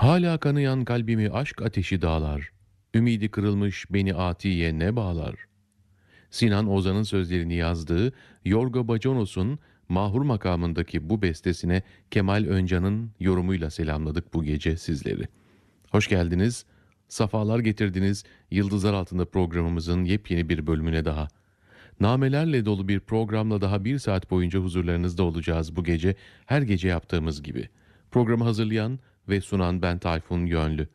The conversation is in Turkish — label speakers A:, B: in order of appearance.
A: Hala kanayan kalbimi aşk ateşi dağlar. Ümidi kırılmış beni atiye ne bağlar? Sinan Ozan'ın sözlerini yazdığı Yorgo Bacanos'un Mahur makamındaki bu bestesine Kemal Öncan'ın yorumuyla selamladık bu gece sizleri. Hoş geldiniz, safalar getirdiniz Yıldızlar Altında programımızın yepyeni bir bölümüne daha. Namelerle dolu bir programla daha bir saat boyunca huzurlarınızda olacağız bu gece, her gece yaptığımız gibi. Programı hazırlayan ve sunan ben Tayfun Yönlü.